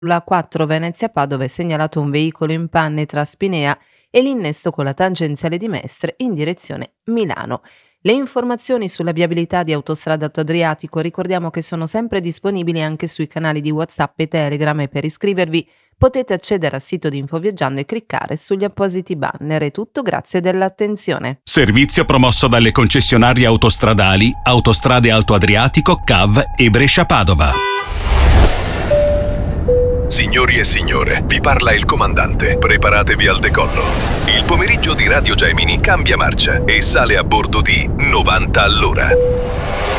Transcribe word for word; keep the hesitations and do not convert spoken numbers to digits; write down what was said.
La quattro Venezia-Padova è segnalato un veicolo in panne tra Spinea e l'innesto con la tangenziale di Mestre in direzione Milano. Le informazioni sulla viabilità di Autostrada Alto Adriatico ricordiamo che sono sempre disponibili anche sui canali di WhatsApp e Telegram e per iscrivervi potete accedere al sito di Infoviaggiando e cliccare sugli appositi banner. È tutto, grazie dell'attenzione. Servizio promosso dalle concessionarie autostradali Autostrade Alto Adriatico, C A V e Brescia-Padova. Signori e signore, vi parla il comandante. Preparatevi al decollo. Il pomeriggio di Radio Gemini cambia marcia e sale a bordo di novanta all'ora.